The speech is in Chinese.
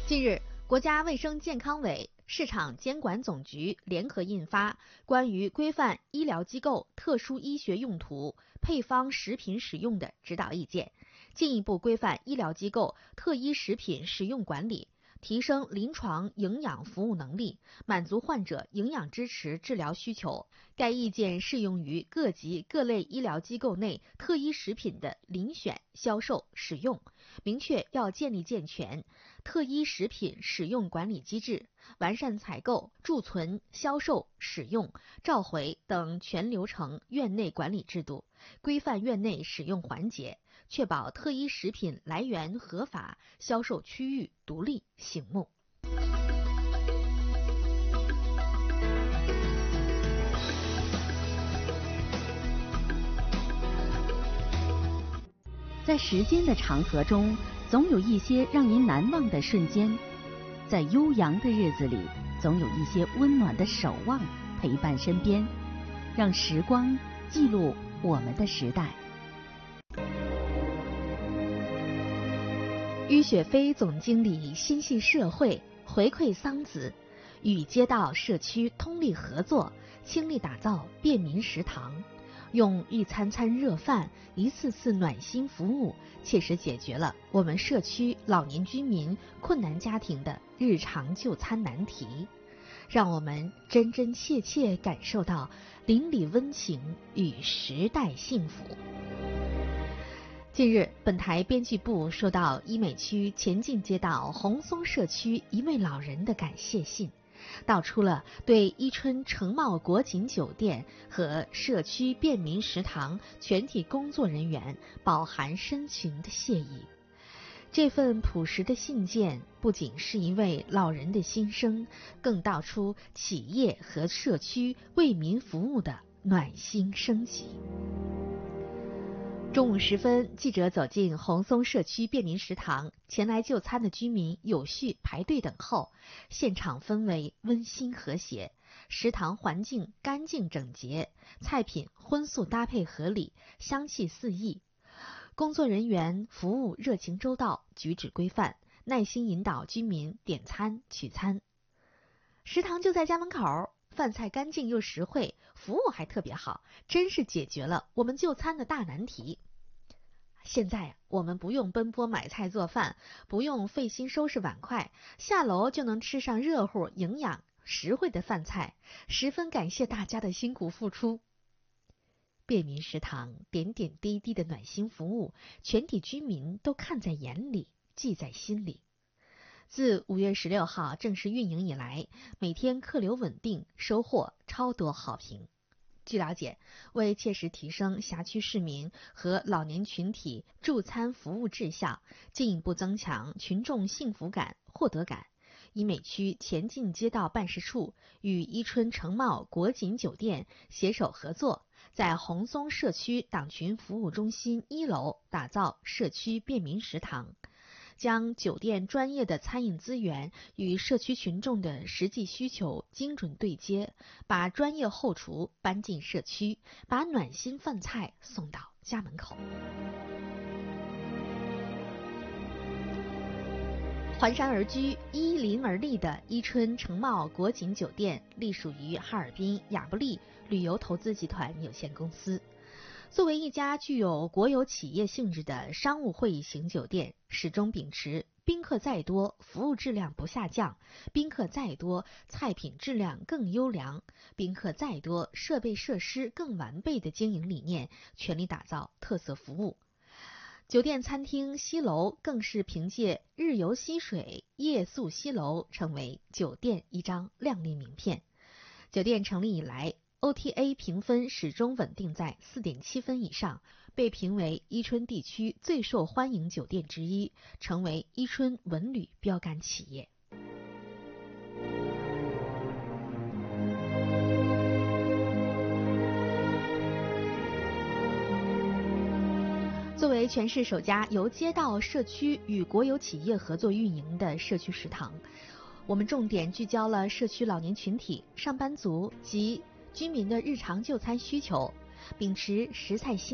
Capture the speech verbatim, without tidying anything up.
近日，国家卫生健康委、市场监管总局联合印发《关于规范医疗机构特殊医学用途配方食品使用的指导意见》，进一步规范医疗机构特医食品使用管理，提升临床营养服务能力，满足患者营养支持治疗需求。该意见适用于各级各类医疗机构内特医食品的遴选、销售、使用，明确要建立健全特医食品使用管理机制，完善采购、贮存、销售、使用、召回等全流程院内管理制度，规范院内使用环节，确保特医食品来源合法，销售区域独立醒目。 在时间的长河中，总有一些让您难忘的瞬间；在悠扬的日子里，总有一些温暖的守望陪伴身边。让时光记录我们的时代。 于雪飞总经理心系社会，回馈桑梓，与街道社区通力合作，倾力打造便民食堂，用一餐餐热饭、一次次暖心服务，切实解决了我们社区老年居民、困难家庭的日常就餐难题，让我们真真切切感受到邻里温情与时代幸福。近日，本台编辑部收到医美区前进街道红松社区一位老人的感谢信，道出了对伊春城茂国锦酒店和社区便民食堂全体工作人员饱含深情的谢意。这份朴实的信件不仅是一位老人的心声，更道出企业和社区为民服务的暖心升级。中午时分，记者走进红松社区便民食堂，前来就餐的居民有序排队等候，现场氛围温馨和谐，食堂环境干净整洁，菜品荤素搭配合理，香气四溢。工作人员服务热情周到，举止规范，耐心引导居民点餐取餐。食堂就在家门口，饭菜干净又实惠，服务还特别好，真是解决了我们就餐的大难题。现在我们不用奔波买菜做饭，不用费心收拾碗筷，下楼就能吃上热乎、营养、实惠的饭菜，十分感谢大家的辛苦付出。便民食堂点点滴滴的暖心服务，全体居民都看在眼里，记在心里。自五月十六号正式运营以来，每天客流稳定，收获超多好评。据了解，为切实提升辖区市民和老年群体助餐服务质效，进一步增强群众幸福感、获得感，医美区前进街道办事处与伊春城茂国锦酒店携手合作，在红松社区党群服务中心一楼打造社区便民食堂，将酒店专业的餐饮资源与社区群众的实际需求精准对接，把专业后厨搬进社区，把暖心饭菜送到家门口。环山而居、依邻而立的伊春城茂国锦酒店隶属于哈尔滨亚布力旅游投资集团有限公司。作为一家具有国有企业性质的商务会议型酒店，始终秉持宾客再多，服务质量不下降；宾客再多，菜品质量更优良；宾客再多，设备设施更完备的经营理念，全力打造特色服务。酒店餐厅西楼更是凭借日游西水、夜宿西楼，成为酒店一张亮丽名片。酒店成立以来， O T A 评分始终稳定在 四点七 分以上，被评为伊春地区最受欢迎酒店之一，成为伊春文旅标杆企业。作为全市首家由街道、社区与国有企业合作运营的社区食堂，我们重点聚焦了社区老年群体、上班族及居民的日常就餐需求，秉持食菜心